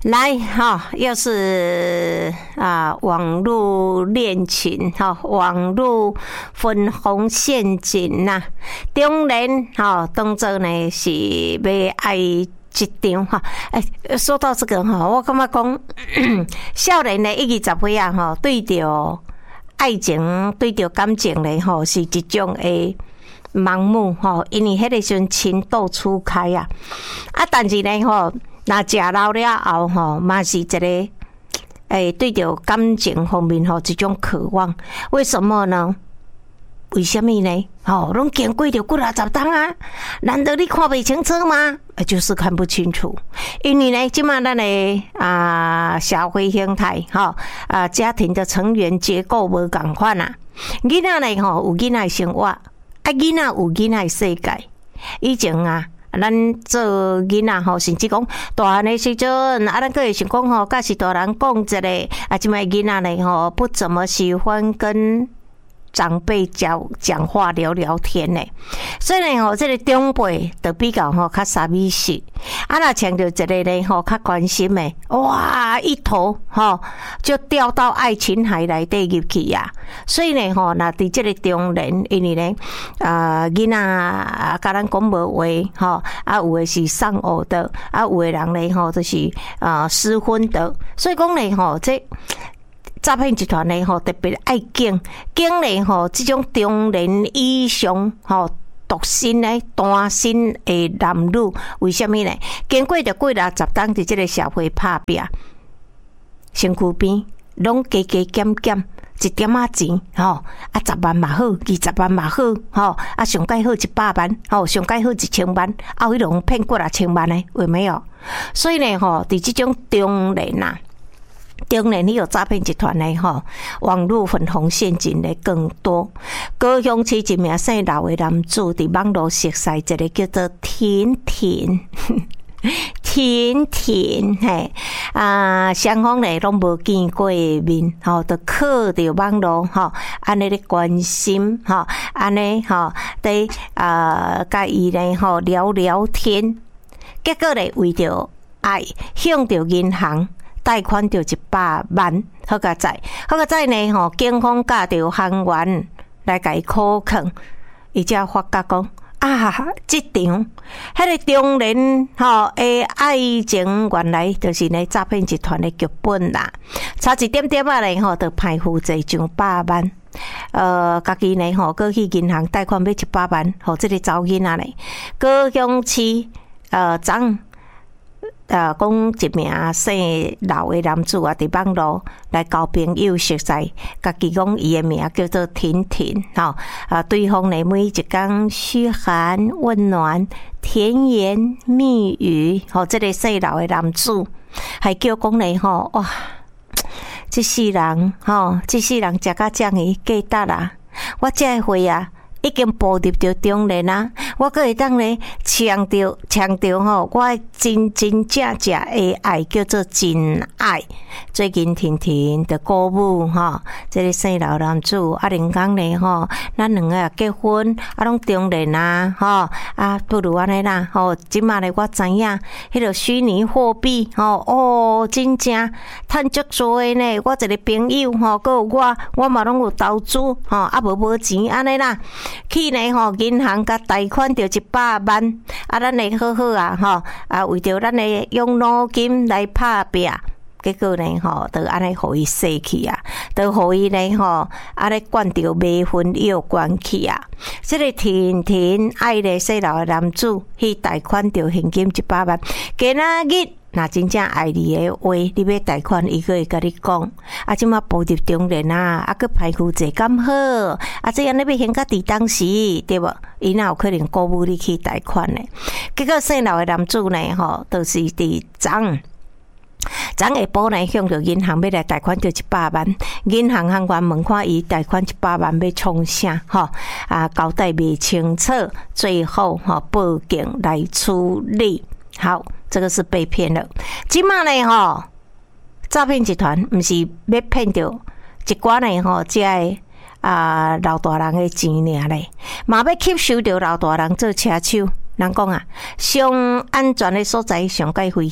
来又是网络恋情网络粉红陷阱呐，当然当作呢是要爱一场说到这个我感觉讲少年的20岁对着爱情对着感情呢是一种的盲目因为迄个时阵情窦初开但是呢那食老了后嘛是一个对着感情方面一种渴望。为什么呢？为什么呢？拢经过着几60冬难道你看不清楚吗？就是看不清楚。因为呢，现在咱的社会形态家庭的成员结构无同款囡仔呢有囡仔的生活囡仔有囡仔的世界。以前咱做囡仔甚至讲大汉的时阵咱个会想讲假是大人讲一个现在囡仔呢不怎么喜欢跟长辈讲话聊聊天呢，所以呢这个长辈就比较较傻逼式若抢到一个呢较关心的哇一头就掉到爱情海内底入去所以呢那伫这个中年，因为呢囡仔甲咱讲无话有的是丧偶的有的人呢就是失婚的，所以讲呢这诈骗集团呢特别爱经呢这种中年以上独身呢单身的男女，为什么呢？经过着几60冬伫这个社会打拼，身躯边拢加减减1点仔钱10万嘛好，20万嘛好上介好100万上介好1000万迄拢骗过6000万呢，有没有？所以呢伫这种中年当然，有诈骗集团呢网络粉红陷阱的更多。高雄市一名姓刘的男子伫网络熟识一个叫做甜甜双方呢拢无见过面就靠着网络安尼咧关心安尼在甲伊呢聊聊天，结果呢为着爱向着银行贷款着100万，好佳哉呢警方架着行员来甲伊考劝，伊才发觉讲这场迄个中年的爱情原来就是呢诈骗集团的剧本啦，差一点点呢就歹付济上100万。家己呢过去银行贷款要100万，这个查某囡仔呢高雄市讲一名姓刘的男子伫网络来交朋友熟识，家己讲伊的名叫做婷婷对方呢每一天嘘寒问暖甜言蜜语这个姓刘的男子还叫讲呢哇这世人食到这样的价值我这个岁已经步入着中年我阁会当呢强调我真正的爱叫做真爱。最近婷婷的鼓舞这个姓刘男子人讲呢咱两个也结婚拢中年不如安尼啦即马呢我知影迄个虚拟货币真正趁足多的呢，我一个朋友还有我嘛拢有投资无钱安尼啦，去呢银行甲贷款着100万咱会好好为着咱会用脑筋来打拼，结果呢就安尼互伊死去就互伊呢安尼灌着迷魂药灌去这个甜甜爱的细老的男子去贷款着现金100万，今仔日若真正爱你的话，你要贷款，伊个会甲你讲即马步入中年佫歹付济咁好这样你要还甲伫当时对无？伊哪有可能鼓舞你去贷款呢？结果姓刘的男子呢就是伫昨下晡呢向着银行要来贷款着100万，银行行员问看伊贷款100万要创啥交代未清楚，最后报警来处理。好，这个是被骗了。即马呢诈骗集团不是要骗着一寡呢这个老大人的钱尔咧，嘛要吸收着老大人做车手。人讲上安全的所在上介危险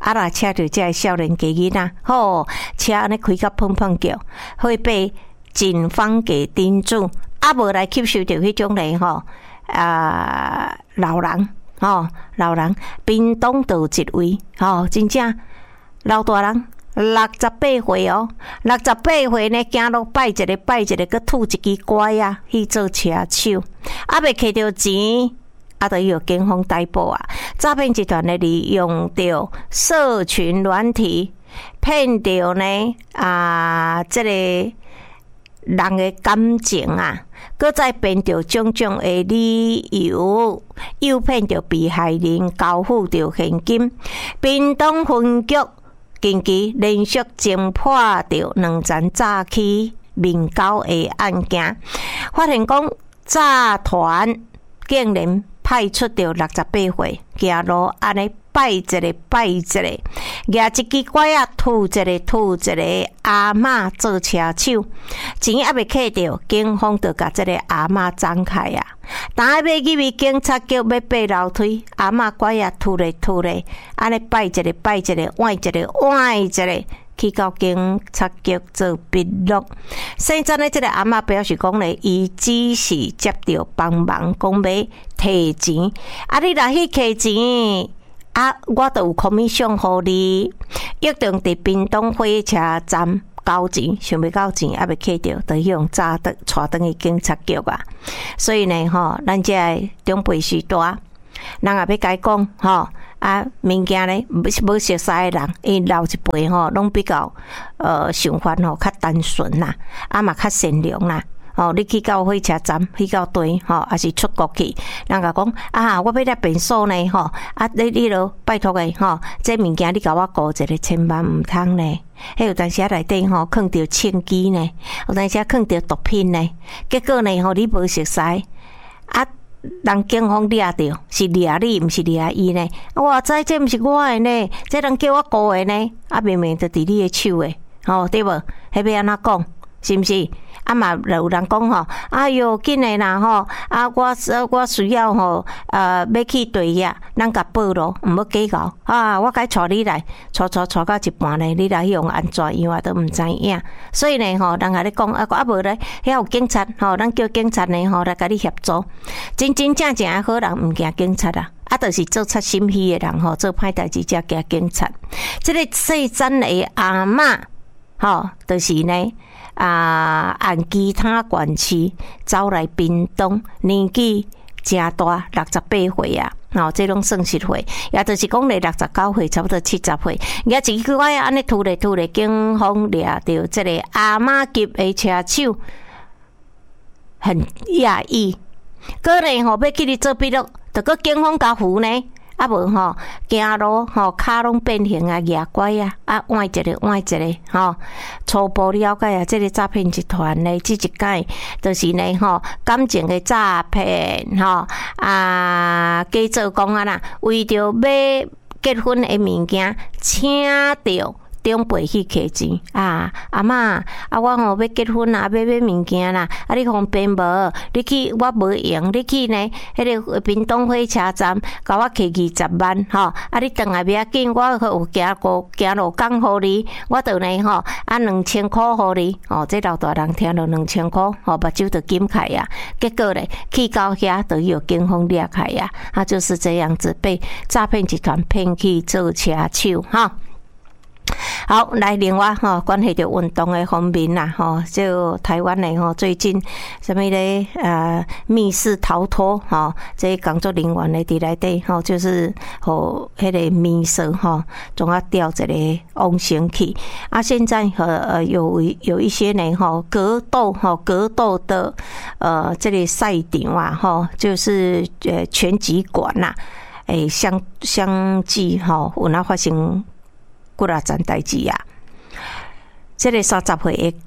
啊啦，车着这少年家囡仔，吼，车安尼开甲砰砰叫，会被警方给盯住，啊无来吸收着迄种嘞吼，老人，吼，老人，屏东就有一位，吼，真正老大人。68岁哦，68岁呢，走路拜一个，佮吐一支乖啊，去做车手，啊，未摕到钱，啊，就有警方逮捕啊。诈骗集团呢，利用到社群软体，骗到呢这个人的感情啊，搁再编到种种的理由，诱骗到被害人交付到现金。屏东分局近期连续侦破到2件诈欺面交的案件，发现讲诈团竟然派出到68岁，行路安尼拜一个，举一支拐啊，吐一个阿嬷做车手，钱还未摕到，警方就甲这个阿嬷张开啊。当要入去警察局要爬楼梯，阿嬷拐啊吐咧，安尼拜一个，换一个，去到警察局做笔录。现在呢，这个阿嬷表示讲咧，伊只是接到帮忙，讲要摕钱，啊，你若去摕钱。啊，我就有 commission 互你，约定伫屏东火车站交钱，想要交钱还未摕到，就用抓带去警察局啊。所以呢，咱这长辈时代，人也要甲伊讲，物件呢，无熟悉的人，因老一辈拢比较想法较单纯啦，啊嘛较善良啦。你去到火车站，去到队，还是出国去，人家讲我要来便所呢，你咯拜托诶，这物件你甲我顾一个，千万毋通呢。迄有当时内底放着枪机呢，有当时放着毒品呢，结果呢，你无熟悉，人警方抓着，是抓你，毋是抓伊呢。我知这毋是我诶呢，这人叫我顾诶呢，明明就伫你诶手诶，对无？迄要安怎讲？是毋是？嘛有人讲哎哟，紧诶啦我需要要去队呀，咱甲报咯，毋要计较我该带你来，带到一半呢，你来用安怎样都毋知影。所以呢人也咧讲无咧，遐有警察咱叫警察呢来甲你协助。真正好人毋惊警察啊，就是做出心虚的人做歹代志才惊警察。这个细层的阿嬷就是呢。按其他县市走来屏东，年纪真大，68岁啊，这拢算实岁，也就是讲咧69岁，差不多70岁。也一句话安尼吐咧，警方抓到这个阿嬷级的车手，很讶异。个人要去你做笔录，就个警方甲扶呢。无行路骹拢变形啊，举拐换一个初步了解这个诈骗集团呢，这一届就是呢感情的诈骗假做讲啦，为着要结婚的物件，请着长辈去摕钱阿嬷我要结婚啦，要买物件啦，你方便无？你去我无用，你去呢？迄个屏东火车站，甲我摕20万你转来不要紧，我有行路讲互你，我就呢2000块互你这老大人听到2000块目睭就金开呀，结果咧去到遐就有警方抓开呀，就是这样子被诈骗集团骗去做车手好，来另外关系到运动的方面啦就台湾的最近什么咧密室逃脱这工作人员的伫内底就是迄个密室总要吊一个往生去现在有一些呢格斗的这个赛场就是拳击馆啦相继有那发生几啊件代志啊！这个30岁的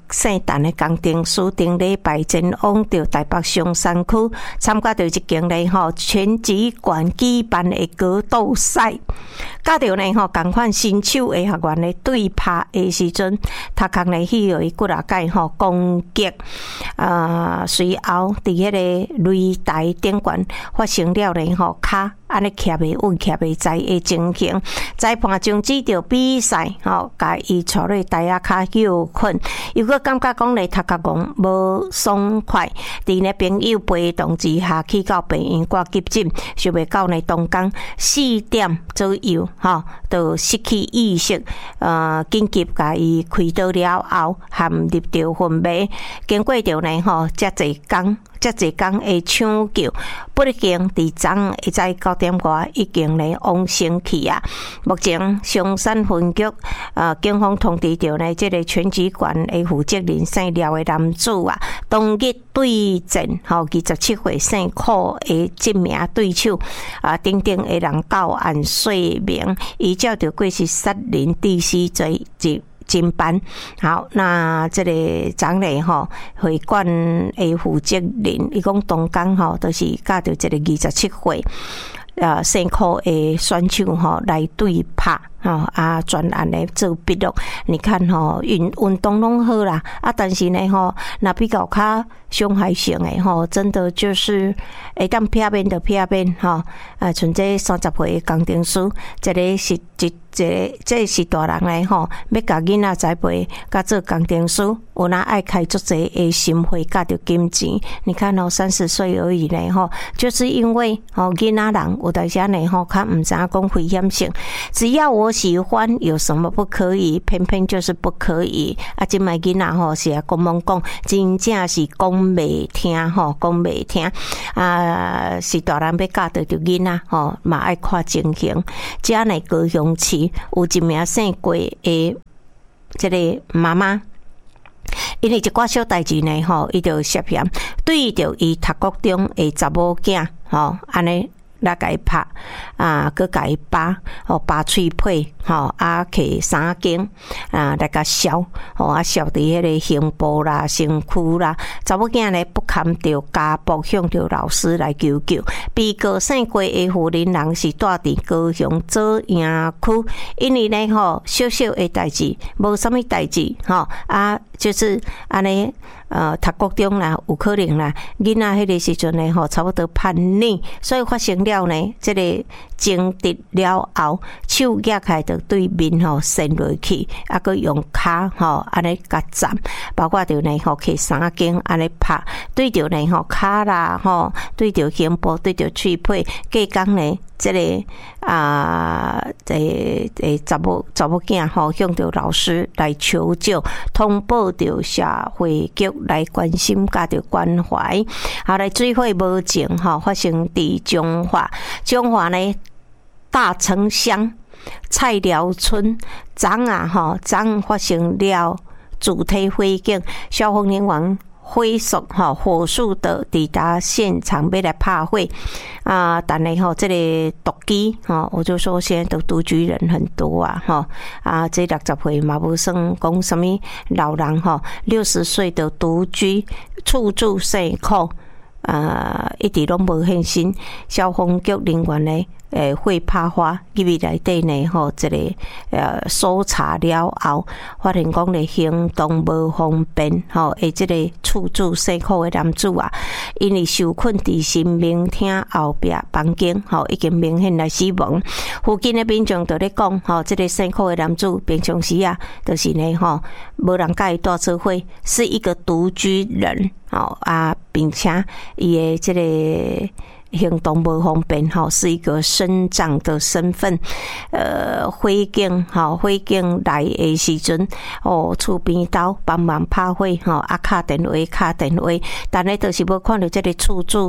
姓陈的工程师顶礼拜前往到台北松山区参加到一间咧拳击馆举办的格斗赛，甲到咧同款新手的学员咧对拍的时阵，头壳咧迄个骨力盖攻击，随后伫迄个擂台顶悬发生了咧骹安尼徛袂稳、徛袂在的情形，裁判终止着比赛，甲伊带落台下骹休困。如果感觉讲咧头壳讲无爽快，伫咧朋友陪同之下去到病院挂急诊，想袂到咧中间4点左右，就失去意识，紧急甲伊开刀了后，陷入着昏迷。经过着呢遮侪工的抢救，不幸伫昨下午9点外已经咧往生去啊。目前松山分局警方通知着呢，这个拳击馆的负责人姓廖的男子啊，当日对战27岁姓柯的这名对手等等的人到案说明，依照着过失杀人致死罪侦办。好，那这个长内会馆的负责人，伊讲当天就是甲着这个27岁姓柯的选手来对拍。专案来做笔录，你看运动拢好啦，但是呢那比较较伤害性的真的就是会当撇面就撇面像这30岁的工程师，这个是这是大人来要甲囡仔栽培，甲做工程师，有哪爱开足侪的心血，甲着金钱。你看30岁而已呢就是因为囡仔人有当时呢较唔知影讲危险性，只要我喜欢，有什么不可以？偏偏就是不可以。这摆囡仔是讲懵讲，真正是讲袂听讲袂听是大人要教导着囡仔嘛爱看情形。遮呢高雄市有一名姓郭的这个妈妈，因为一寡小代志呢伊就涉嫌对着伊读国中的查某囝安尼。来甲伊拍佮甲伊扒喙皮摕3根来甲烧烧伫迄个胸部啦、身躯啦。查某囝呢不堪着家暴，向着老师来求救。被告姓郭的负责人是住伫高雄左营区，因为呢小小的代志，无啥物代志就是安尼读国中啦，有可能啦，囡仔迄个时阵呢差不多叛逆，所以发生了呢，这个争执了后，手举起就对面伸落去，佮用骹安尼甲斩，包括着呢去3根安尼拍，对着呢骹啦对着胸部，对着喙皮，隔天呢。这个查某囝向着老师来求救，通报着社会局来关心甲着关怀。后来水火无情发生伫中华呢大城乡菜寮村昨发生了主体火警，消防人员火速的抵达现场，要来拍火但是这个毒机我就说现在都独居人很多这60岁嘛无算讲什么老人60岁的独居厝住姓柯一直拢无现身，消防局人员呢会拍花入去内底呢这个搜查了后，发现讲咧行动无方便这个厝住姓柯的男子因为受困伫新明厅后壁房间已经明显来死亡。附近的民众就咧讲这个姓柯的男子平常时就是呢无人甲伊住做伙，是一个独居人并且伊的这个行动不方便是一个身障的身份。火警来的时阵厝边斗帮忙拍火敲电话，但是就是要看到这个厝主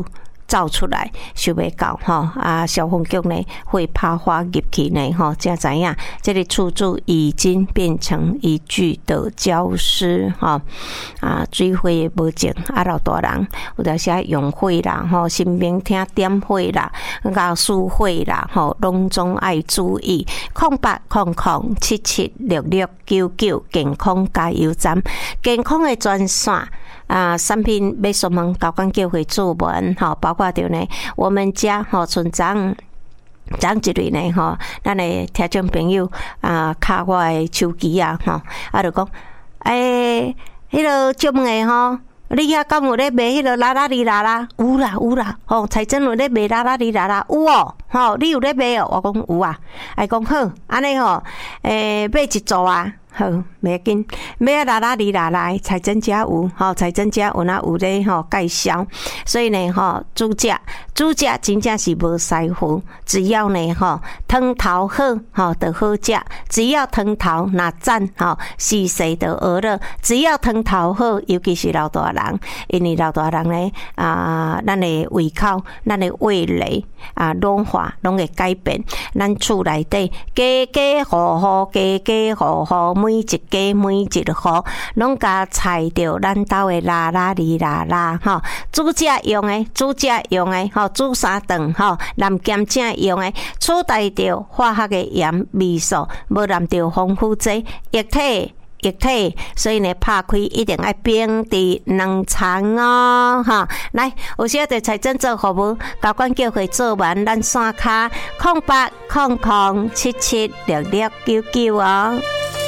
走出来，想袂到吼啊！消防局呢会拍花入去呢吼，才知影这个厝主已经变成一具的焦尸吼啊！水火无情啊，老大人有当时用火啦吼，身边听点火啦，搞输火啦吼，拢总爱注意。0800776699健康加油站，健康的专线。产品要询问高管教会主文吼，包括着呢，我们家吼村长一类呢吼，咱的听众朋友卡我的手机吼，就讲迄个节目的吼。你遐敢有咧卖迄个啦啦哩啦啦？有啦，吼，财政有咧卖啦啦哩啦啦，有哦，吼，你有咧卖哦？我讲有啊，讲好，安尼吼，买一组啊。好，袂要紧，买啦啦哩啦啦，财政家有，吼，财政家有哪有咧吼介绍，所以呢吼，煮食真正是无师傅，只要呢吼汤头好，吼就好食，只要汤头那赞，吼是谁的鹅乐，只要汤头好，尤其是老大人，因为老大人呢咱的胃口，咱的味蕾老化拢会改变，咱厝内底家户每一家每一户拢甲采着咱兜的啦啦哩啦啦吼，煮食用的吼，煮三顿吼，南咸正用的，取代着化学的盐味素，无染着丰富剂液体，所以呢，拍开一定要冰伫2层哦，哈！来，有需要对财政做服务，高管教会做完，咱线卡0800776699哦。